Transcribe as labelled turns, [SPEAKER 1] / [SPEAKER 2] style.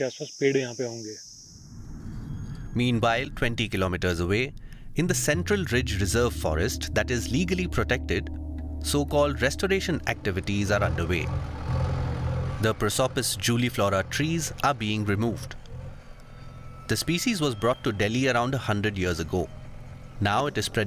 [SPEAKER 1] आसपास पेड़ यहाँ पे होंगे।
[SPEAKER 2] Meanwhile, 20 kilometers away, in the Central Ridge Reserve Forest that is legally protected, so-called restoration activities are underway. The Prosopis juliflora trees are being removed. The species was brought to Delhi around 100 years ago. Now it is spread